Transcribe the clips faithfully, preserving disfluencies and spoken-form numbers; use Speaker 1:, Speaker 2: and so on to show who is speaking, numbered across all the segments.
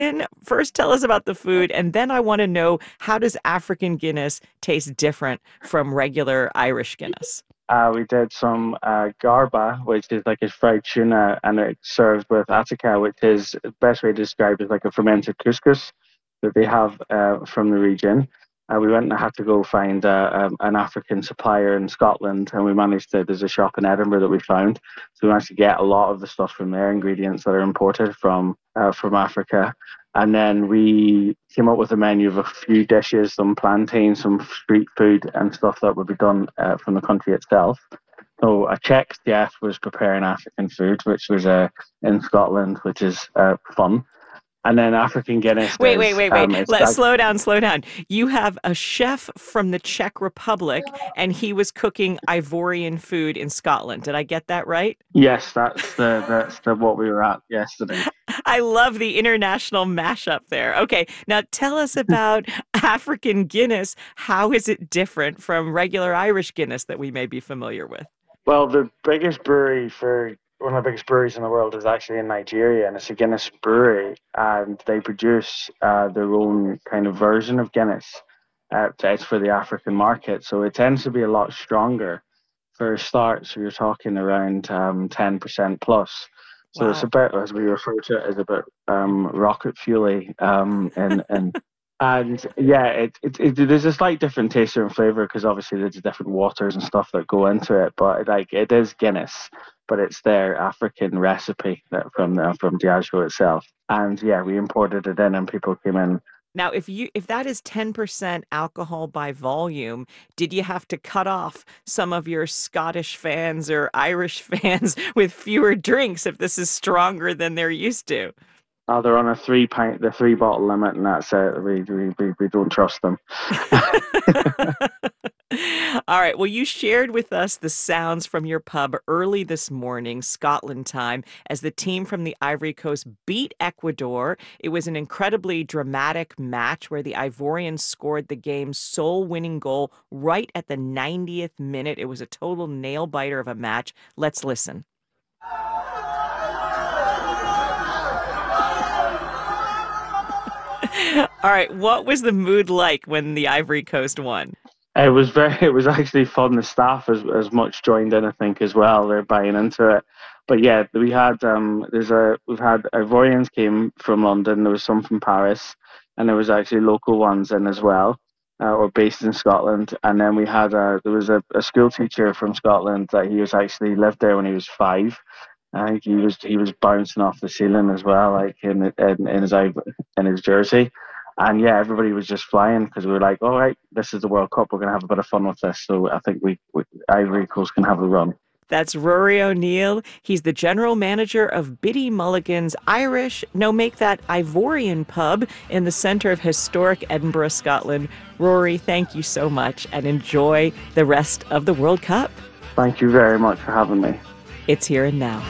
Speaker 1: First, tell us about the food, and then I want to know, how does African Guinness taste different from regular Irish Guinness?
Speaker 2: Uh, we did some uh, garba, which is like a fried tuna, and it's served with attica, which is the best way to describe it is like a fermented couscous that they have uh, from the region. Uh, we went and had to go find uh, um, an African supplier in Scotland, and we managed to. There's a shop in Edinburgh that we found, so we managed to get a lot of the stuff from there, ingredients that are imported from uh, from Africa. And then we came up with a menu of a few dishes, some plantains, some street food, and stuff that would be done uh, from the country itself. So a Czech chef was preparing African food, which was uh, in Scotland, which is uh, fun. And then African Guinness
Speaker 1: Wait, wait,
Speaker 2: is
Speaker 1: wait, wait.
Speaker 2: um, it's
Speaker 1: Let's
Speaker 2: like
Speaker 1: slow down, slow down. You have a chef from the Czech Republic, and he was cooking Ivorian food in Scotland. Did I get that right?
Speaker 2: yes, that's the that's the what we were at yesterday.
Speaker 1: I love the international mashup there. Okay, now tell us about African Guinness. How is it different from regular Irish Guinness that we may be familiar with?
Speaker 2: Well, the biggest brewery for one of the biggest breweries in the world is actually in Nigeria, and it's a Guinness brewery, and they produce uh, their own kind of version of Guinness. Uh, it's for the African market, so it tends to be a lot stronger for a start. So you're talking around um, ten percent plus. So it's a
Speaker 1: Wow.
Speaker 2: bit, as we refer to it, as a bit um, rocket fuely, um, and and and yeah, it, it, it there's a slight different taste and flavor because obviously there's different waters and stuff that go into it, but like it is Guinness, but it's their African recipe that from the, from Diageo itself. And yeah, we imported it in, and people came in.
Speaker 1: Now, if you if that is ten percent alcohol by volume, did you have to cut off some of your Scottish fans or Irish fans with fewer drinks if this is stronger than they're used to?
Speaker 2: Uh, they're on a three pint, the three bottle limit, and that's it. We we we, we don't trust them.
Speaker 1: All right. Well, you shared with us the sounds from your pub early this morning, Scotland time, as the team from the Ivory Coast beat Ecuador. It was an incredibly dramatic match where the Ivorians scored the game's sole winning goal right at the ninetieth minute. It was a total nail biter of a match. Let's listen. All right. What was the mood like when the Ivory Coast won?
Speaker 2: It was very, it was actually fun. The staff as as much joined in, I think, as well. They're buying into it. But yeah, we had um, there's a we've had Ivorians came from London. There was some from Paris, and there was actually local ones in as well, uh, or based in Scotland. And then we had a there was a, a school teacher from Scotland that he was actually lived there when he was five. I think he was he was bouncing off the ceiling as well, like in in, in his iv- in his jersey. And yeah, everybody was just flying because we were like, all right, this is the World Cup. We're gonna have a bit of fun with this. So I think we, we Ivory Coast can have a run.
Speaker 1: That's Rory O'Neill. He's the general manager of Biddy Mulligan's Irish, no, make that Ivorian pub in the center of historic Edinburgh, Scotland. Rory, thank you so much and enjoy the rest of the World Cup.
Speaker 2: Thank you very much for having me.
Speaker 1: It's here and now.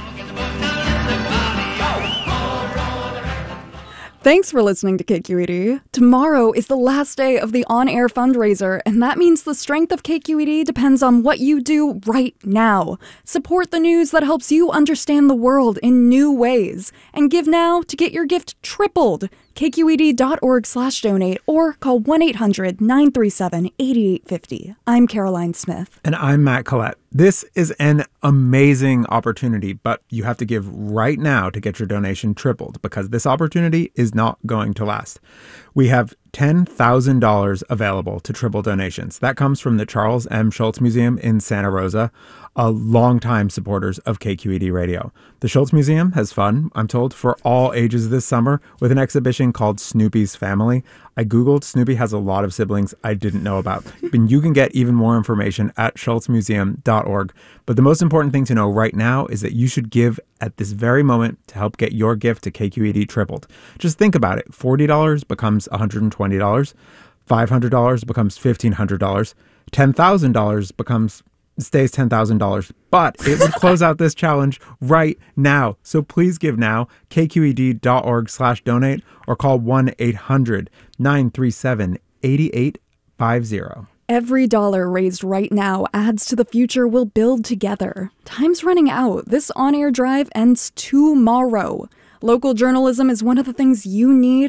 Speaker 3: Thanks for listening to K Q E D. Tomorrow is the last day of the on-air fundraiser, and that means the strength of K Q E D depends on what you do right now. Support the news that helps you understand the world in new ways, and give now to get your gift tripled. K Q E D dot org slash donate or call one eight hundred nine three seven eight eight five zero. I'm Caroline Smith.
Speaker 4: And I'm Matt Collette. This is an amazing opportunity, but you have to give right now to get your donation tripled because this opportunity is not going to last. We have ten thousand dollars available to triple donations. That comes from the Charles M. Schultz Museum in Santa Rosa, a longtime supporters of K Q E D Radio. The Schultz Museum has fun, I'm told, for all ages this summer with an exhibition called Snoopy's Family. I Googled, Snoopy has a lot of siblings I didn't know about. And you can get even more information at schultz museum dot org. But the most important thing to know right now is that you should give at this very moment to help get your gift to K Q E D tripled. Just think about it. forty dollars becomes one hundred twenty dollars. five hundred dollars becomes fifteen hundred dollars. ten thousand dollars becomes stays ten thousand dollars, but it would close out this challenge right now. So please give now, K Q E D dot org slash donate or call one eight hundred nine three seven eight eight five zero.
Speaker 3: Every dollar raised right now adds to the future we'll build together. Time's running out. This on-air drive ends tomorrow. Local journalism is one of the things you need